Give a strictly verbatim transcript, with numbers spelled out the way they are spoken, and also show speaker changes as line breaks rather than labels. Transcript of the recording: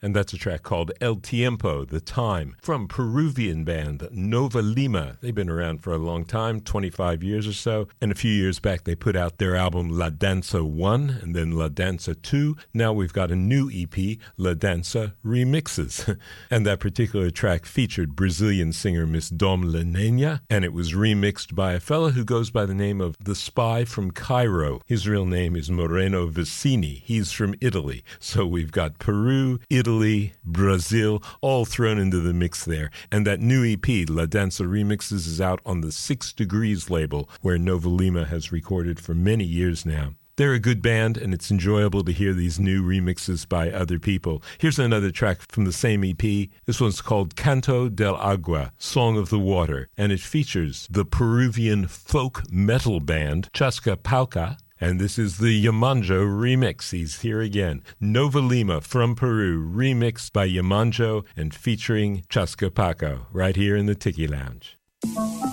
and that's a track called El Tiempo, The Time, from Peruvian band Nova Lima. They've been around for a long time, twenty-five years or so, and a few years back they put out their album La Danza one and then La Danza two. Now we've got a new E P, La Danza Remixes, and that particular track featured Brazilian singer Miss Dom La Nena, and it was remixed by a fella who goes by the name of The Spy from Cairo. His real name is Moreno Vicini. He's from Italy. So we've got Peru, Italy, Brazil, all thrown into the mix there. And that new E P, La Danza Remixes, is out on the Six Degrees label, where Nova Lima has recorded for many years now. They're a good band, and it's enjoyable to hear these new remixes by other people. Here's another track from the same E P. This one's called Canto del Agua, Song of the Water, and it features the Peruvian folk metal band Chasca Palca, and this is the Yamanjo remix. He's here again. Nova Lima from Peru, remixed by Yamanjo and featuring Chasca Palca, right here in the Tiki Lounge.